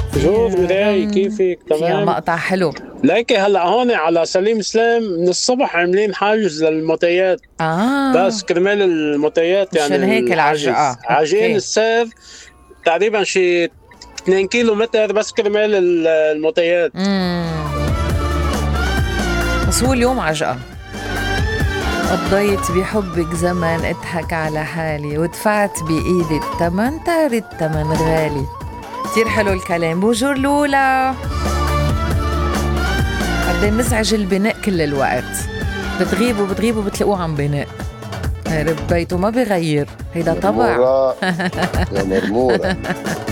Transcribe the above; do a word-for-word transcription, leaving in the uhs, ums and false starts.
جور مراي، كيفك؟ فيها تمام. مقطع حلو. ليكي هلا هون على سليم سلام من الصبح عاملين حاجز للموتيات، اه بس كرمال الموتيات يعني مشان هيك الحاجز العجقة. عجين اوكي. السير تقريبا شي اثنين كيلو متر بس كرمال ال- الموتيات. امم بس هو اليوم عجقة. قضيت بحبك زمن اضحك على حالي ودفعت بإيدي التمن تاري التمن غالي. كتير حلو الكلام. بوجور لولا. قدي مزعج البناء كل الوقت، بتغيب وبتغيب وبتلاقوه عم بناء. هرب بيته ما بغير، هيدا طبع. مرمورة يا مرمورة.